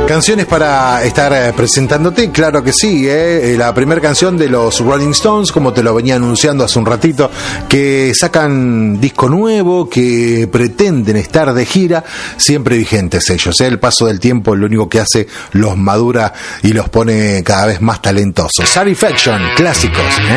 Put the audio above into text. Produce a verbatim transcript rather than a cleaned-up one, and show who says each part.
Speaker 1: Canciones para estar presentándote, claro que sí, ¿eh? La primera canción de los Rolling Stones, como te lo venía anunciando hace un ratito, que sacan disco nuevo, que pretenden estar de gira, siempre vigentes ellos, ¿eh? El paso del tiempo lo único que hace los madura y los pone cada vez más talentosos. Satisfaction, clásicos, ¿eh?